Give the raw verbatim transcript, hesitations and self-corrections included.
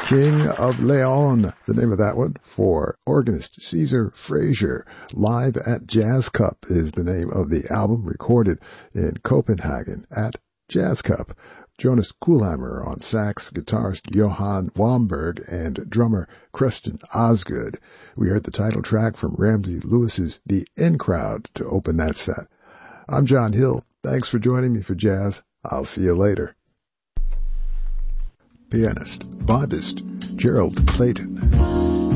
King of Leon, the name of that one, for organist Caesar Frazier. Live at Jazz Cup is the name of the album, recorded in Copenhagen at Jazz Cup. Jonas Kuhlheimer on sax, guitarist Johan Wamberg, and drummer Preston Osgood. We heard the title track from Ramsey Lewis's The In Crowd to open that set. I'm John Hill. Thanks for joining me for Jazz. I'll see you later. Pianist, bondist Gerald Clayton.